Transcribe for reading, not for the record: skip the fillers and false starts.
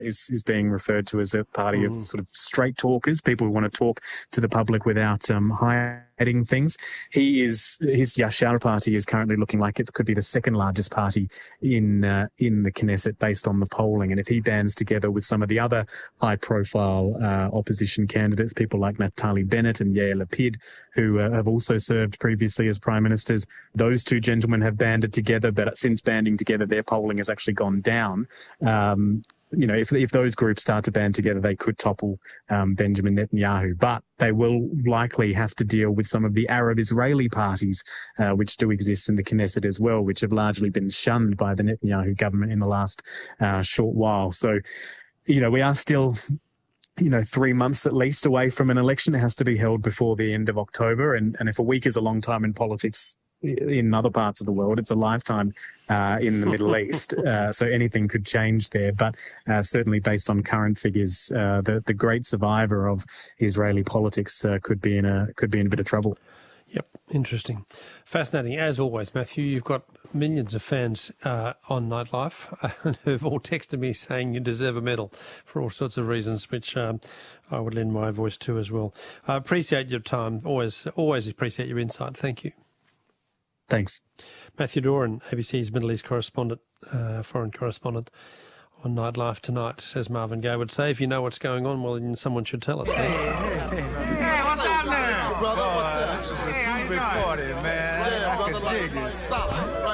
is being referred to as a party of sort of straight talkers, people who want to talk to the public without hiding things. His Yashar party is currently looking like it could be the second largest party in the Knesset based on the polling. And if he bands together with some of the other high-profile opposition candidates, people like Naftali Bennett and Yair Lapid, who have also served previously as prime ministers, those two gentlemen have banded together, but since banding together, their polling has actually gone down. If those groups start to band together, they could topple Benjamin Netanyahu. But they will likely have to deal with some of the Arab Israeli parties, which do exist in the Knesset as well, which have largely been shunned by the Netanyahu government in the last short while. So, we are still 3 months at least away from an election. It has to be held before the end of October. And if a week is a long time in politics, in other parts of the world, it's a lifetime in the Middle East. So anything could change there. But certainly based on current figures, the great survivor of Israeli politics could be in a bit of trouble. Yep, interesting. Fascinating. As always, Matthew, you've got millions of fans on Nightlife who've all texted me saying you deserve a medal for all sorts of reasons, which I would lend my voice to as well. I appreciate your time. Always appreciate your insight. Thank you. Thanks. Matthew Doran, ABC's Middle East correspondent, foreign correspondent on Nightlife tonight, as Marvin Gaye would say. If you know what's going on, well, then someone should tell us. Hey, what's up now? Brother, what's up? This is a big party, man. Yeah, I brother, can dig it. Solid.